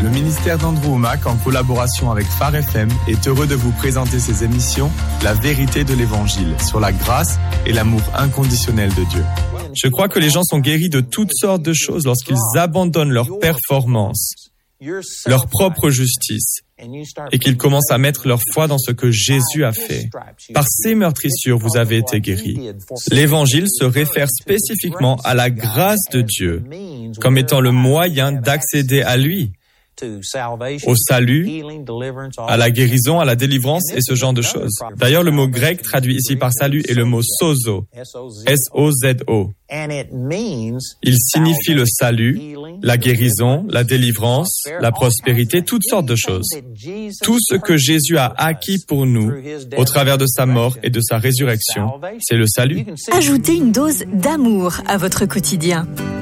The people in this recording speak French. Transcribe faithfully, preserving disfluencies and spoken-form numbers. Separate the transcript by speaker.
Speaker 1: Le ministère d'Andrew Wommack, en collaboration avec Phare F M, est heureux de vous présenter ses émissions « La vérité de l'Évangile » sur la grâce et l'amour inconditionnel de Dieu. Je crois que les gens sont guéris de toutes sortes de choses lorsqu'ils abandonnent leur performance, leur propre justice, et qu'ils commencent à mettre leur foi dans ce que Jésus a fait. Par ces meurtrissures, vous avez été guéris. L'Évangile se réfère spécifiquement à la grâce de Dieu comme étant le moyen d'accéder à lui, au salut, à la guérison, à la délivrance et ce genre de choses. D'ailleurs, le mot grec traduit ici par salut est le mot sozo, S O Z O. Il signifie le salut, la guérison, la délivrance, la prospérité, toutes sortes de choses. Tout ce que Jésus a acquis pour nous, au travers de sa mort et de sa résurrection, c'est le salut.
Speaker 2: Ajoutez une dose d'amour à votre quotidien.